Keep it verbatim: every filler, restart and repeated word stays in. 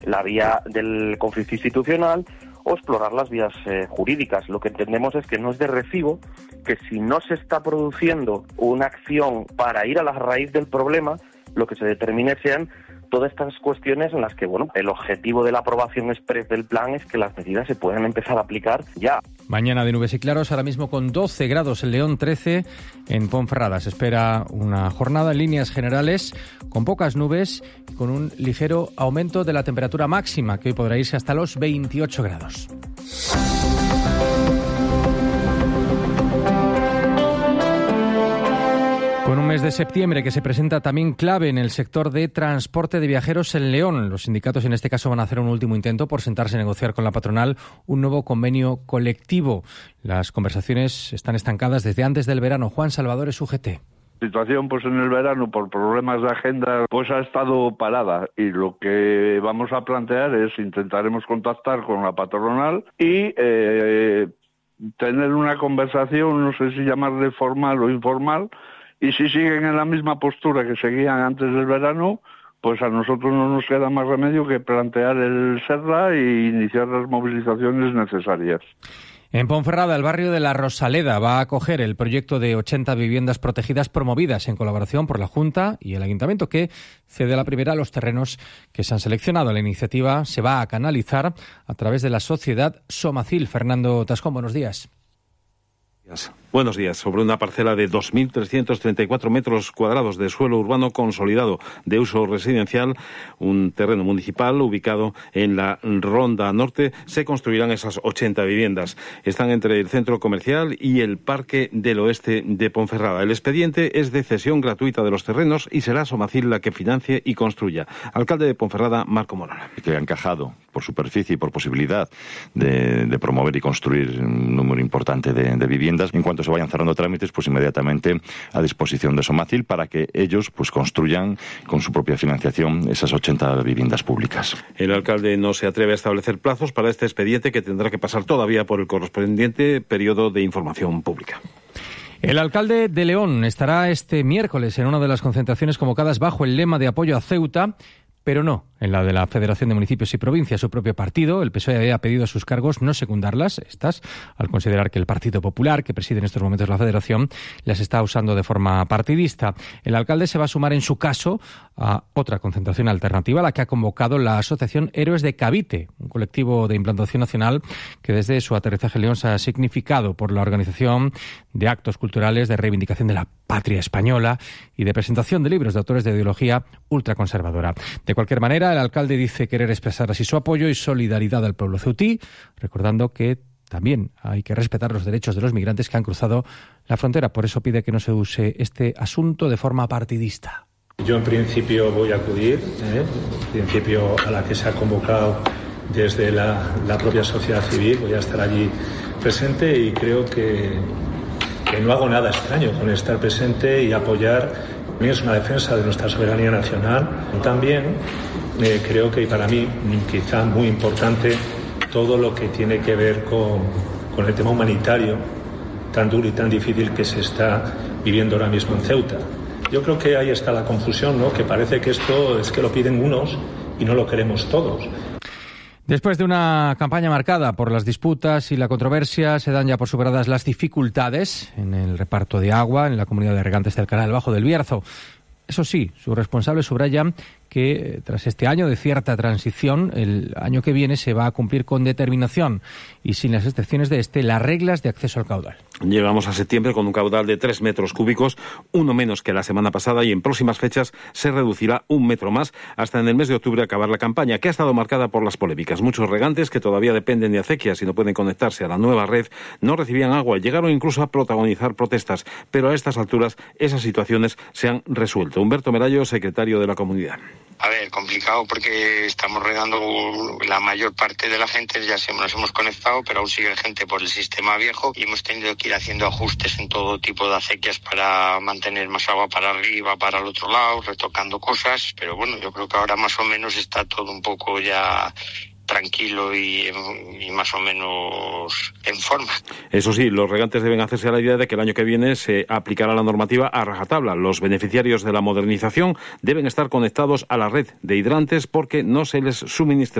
la vía del conflicto institucional o explorar las vías eh, jurídicas. Lo que entendemos es que no es de recibo que si no se está produciendo una acción para ir a la raíz del problema, lo que se determine sean todas estas cuestiones en las que, bueno, el objetivo de la aprobación express del plan es que las medidas se puedan empezar a aplicar ya. Mañana de nubes y claros, ahora mismo con doce grados en León, trece en Ponferrada. Se espera una jornada en líneas generales con pocas nubes y con un ligero aumento de la temperatura máxima, que hoy podrá irse hasta los veintiocho grados. Con un mes de septiembre que se presenta también clave en el sector de transporte de viajeros en León. Los sindicatos en este caso van a hacer un último intento por sentarse a negociar con la patronal un nuevo convenio colectivo. Las conversaciones están estancadas desde antes del verano. Juan Salvador es U G T. La situación pues en el verano por problemas de agenda pues ha estado parada y lo que vamos a plantear es intentaremos contactar con la patronal y eh, tener una conversación, no sé si llamarle formal o informal. Y si siguen en la misma postura que seguían antes del verano, pues a nosotros no nos queda más remedio que plantear el SERLA e iniciar las movilizaciones necesarias. En Ponferrada, el barrio de La Rosaleda va a acoger el proyecto de ochenta viviendas protegidas promovidas en colaboración por la Junta y el Ayuntamiento, que cede a la primera los terrenos que se han seleccionado. La iniciativa se va a canalizar a través de la sociedad Somacil. Fernando Tascón, buenos días. Buenos días. Sobre una parcela de dos mil trescientos treinta y cuatro metros cuadrados de suelo urbano consolidado de uso residencial, un terreno municipal ubicado en la Ronda Norte, se construirán esas ochenta viviendas. Están entre el centro comercial y el Parque del Oeste de Ponferrada. El expediente es de cesión gratuita de los terrenos y será Somacil la que financie y construya. Alcalde de Ponferrada, Marco Morona. Que ha encajado por superficie y por posibilidad de, de promover y construir un número importante de, de viviendas. En cuanto se vayan cerrando trámites, pues inmediatamente a disposición de Somacil para que ellos pues construyan con su propia financiación esas ochenta viviendas públicas. El alcalde no se atreve a establecer plazos para este expediente, que tendrá que pasar todavía por el correspondiente periodo de información pública. El alcalde de León estará este miércoles en una de las concentraciones convocadas bajo el lema de apoyo a Ceuta, pero no en la de la Federación de Municipios y Provincias. Su propio partido, el P S O E, había pedido a sus cargos no secundarlas, estas, al considerar que el Partido Popular, que preside en estos momentos la Federación, las está usando de forma partidista. El alcalde se va a sumar en su caso a otra concentración alternativa, la que ha convocado la Asociación Héroes de Cavite, un colectivo de implantación nacional que desde su aterrizaje en León se ha significado por la organización de actos culturales de reivindicación de la patria española y de presentación de libros de autores de ideología ultraconservadora. De cualquier manera, el alcalde dice querer expresar así su apoyo y solidaridad al pueblo ceutí, recordando que también hay que respetar los derechos de los migrantes que han cruzado la frontera. Por eso pide que no se use este asunto de forma partidista. Yo en principio voy a acudir, ¿eh? en principio a la que se ha convocado desde la, la propia sociedad civil, voy a estar allí presente y creo que, que no hago nada extraño con estar presente y apoyar. Es una defensa de nuestra soberanía nacional. También eh, creo que para mí, quizá muy importante, todo lo que tiene que ver con, con el tema humanitario tan duro y tan difícil que se está viviendo ahora mismo en Ceuta. Yo creo que ahí está la confusión, ¿no? Que parece que esto es que lo piden unos y no lo queremos todos. Después de una campaña marcada por las disputas y la controversia, se dan ya por superadas las dificultades en el reparto de agua en la comunidad de regantes del Canal Bajo del Bierzo. Eso sí, sus responsables subrayan que tras este año de cierta transición, el año que viene se va a cumplir con determinación y sin las excepciones de este, las reglas de acceso al caudal. Llegamos a septiembre con un caudal de tres metros cúbicos, uno menos que la semana pasada, y en próximas fechas se reducirá un metro más hasta en el mes de octubre acabar la campaña, que ha estado marcada por las polémicas. Muchos regantes que todavía dependen de acequias y no pueden conectarse a la nueva red no recibían agua, llegaron incluso a protagonizar protestas, pero a estas alturas esas situaciones se han resuelto. Humberto Merayo, secretario de la comunidad. A ver, complicado porque estamos regando la mayor parte de la gente, ya se, nos hemos conectado, pero aún sigue gente por el sistema viejo y hemos tenido que ir haciendo ajustes en todo tipo de acequias para mantener más agua para arriba, para el otro lado, retocando cosas, pero bueno, yo creo que ahora más o menos está todo un poco ya tranquilo y, y más o menos en forma. Eso sí, los regantes deben hacerse a la idea de que el año que viene se aplicará la normativa a rajatabla. Los beneficiarios de la modernización deben estar conectados a la red de hidrantes porque no se les suministra